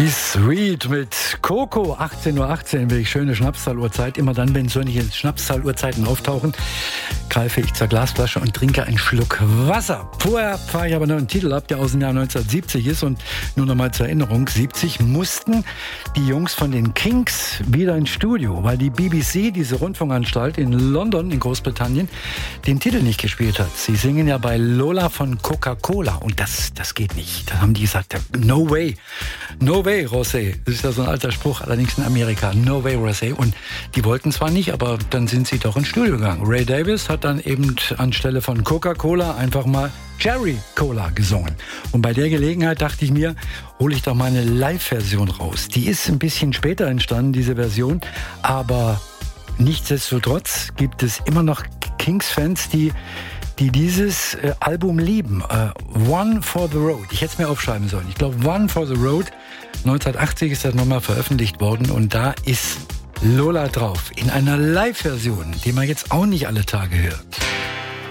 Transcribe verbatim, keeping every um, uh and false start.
Die Sweet mit Coco, achtzehn Uhr achtzehn, wirklich schöne Schnapszahl-Uhrzeit. Immer dann, wenn solche Schnapszahl-Uhrzeiten auftauchen, greife ich zur Glasflasche und trinke einen Schluck Wasser. Vorher fahre ich aber noch einen Titel ab, der aus dem Jahr neunzehnhundertsiebzig ist. Und nur noch mal zur Erinnerung, siebzig mussten die Jungs von den Kinks wieder ins Studio, weil die B B C, diese Rundfunkanstalt in London, in Großbritannien, den Titel nicht gespielt hat. Sie singen ja bei Lola von Coca-Cola und das, das geht nicht. Da haben die gesagt, no way, no way, Rosé. Das ist ja so ein alter Spruch, allerdings in Amerika, no way, Rosé. Und die wollten zwar nicht, aber dann sind sie doch ins Studio gegangen. Ray Davies hat dann eben anstelle von Coca-Cola einfach mal Cherry Cola gesungen. Und bei der Gelegenheit dachte ich mir, hole ich doch mal eine Live-Version raus. Die ist ein bisschen später entstanden, diese Version, aber nichtsdestotrotz gibt es immer noch Kinks-Fans, die die dieses äh, Album lieben. Äh, One for the Road. Ich hätte es mir aufschreiben sollen. Ich glaube, One for the Road. neunzehnhundertachtzig ist das nochmal veröffentlicht worden und da ist Lola drauf. In einer Live-Version, die man jetzt auch nicht alle Tage hört.